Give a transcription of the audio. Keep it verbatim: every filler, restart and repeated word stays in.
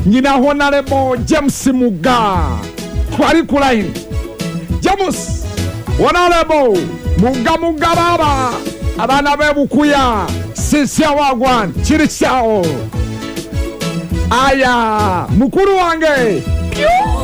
nyina Honorable James Muga twari ku line. James Honorable Muga Muga baba abana bebukuya sisia wagwan chirichao aya mukuru wange. Piu!